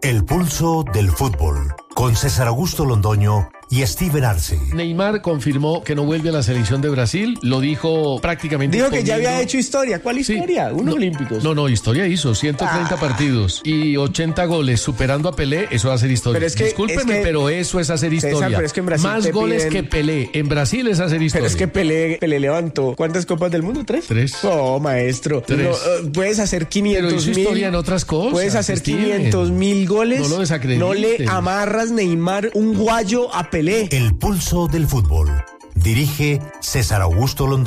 El pulso del fútbol, con César Augusto Londoño y Steven Arce. Neymar confirmó que no vuelve a la selección de Brasil, lo dijo prácticamente. Dijo que ya había hecho historia. ¿Cuál historia? Sí. Unos olímpicos. No, historia hizo 130 partidos y 80 goles, superando a Pelé, eso va a ser historia. Pero es que, discúlpeme, pero eso es hacer historia. César, pero es que en Brasil más goles que Pelé, en Brasil es hacer historia. Pero es que Pelé levantó, ¿cuántas copas del mundo? ¿3? Oh, maestro. 3. No, puedes hacer 500.000. Pero hizo historia en otras cosas. Puedes hacer 500.000 goles. No lo desacredites. No le amarras, Neymar, un guayo a Pelé. El pulso del fútbol. Dirige César Augusto Londoño.